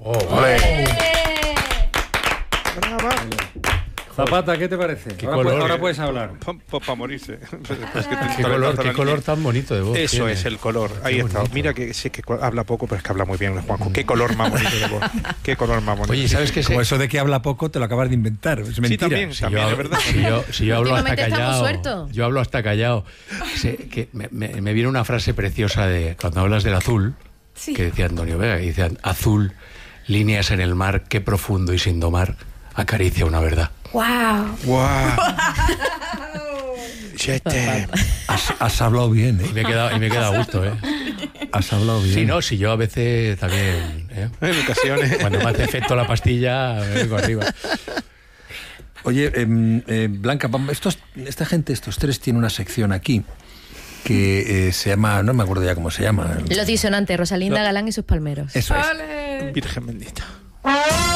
Zapata, ¿qué te parece? Ahora puedes hablar. Para morirse. ¿Qué color tan bonito de voz Eso tiene? es el color. Ahí Qué está. bonito. Mira que sí que habla poco, pero es que habla muy bien, Juanjo. Qué color más bonito de voz. Qué color más bonito. Oye, ¿sabes qué? Como eso de que habla poco te lo acabas de inventar. Es mentira. Sí, también, Si también, yo, es verdad. si yo hablo hasta Últimamente estamos callado. sueltos. Yo hablo hasta callado. Que me viene una frase preciosa de cuando hablas del azul, que decía Antonio Vega, y decían: azul, líneas en el mar, qué profundo y sin domar, acaricia una verdad. ¡Wow! ¡Guau! Has hablado bien, Y me he quedado a gusto, ¿eh? Has hablado bien. Sí, no, si yo a veces también, ¿eh? En ocasiones. Cuando me hace efecto la pastilla, me vengo arriba. Oye, Blanca, esta gente, estos tres, tiene una sección aquí que se llama, no me acuerdo ya cómo se llama. Los disonantes, Rosalinda Galán y sus palmeros. Eso es. Virgen bendita.